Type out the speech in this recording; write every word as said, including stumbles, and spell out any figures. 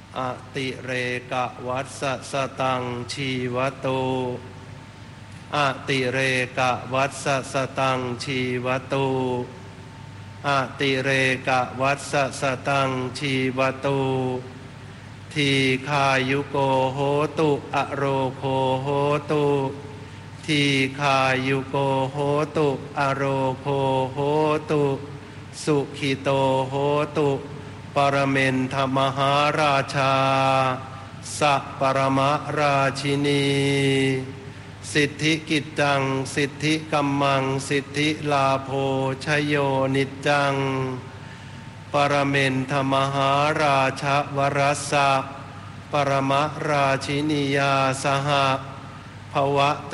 อติเรกวัสสะสตังชีวโตอติเรกวัสสะสตังชีวโตอติเรกวัสสะสตังชีวโตทีฆายุโกโหตุอโรโคโหตุทีฆายุโกโหตุอโรโคโหตุสุขิโตโหตุปรเมนทมหาราชาสัพปรมราชินีสิทธิกิจจังสิทธิกัมมังสิทธิลาโภชโยนิจจังปรเมนทมหาราชวรัสสะปรมราชินียาสหภวะ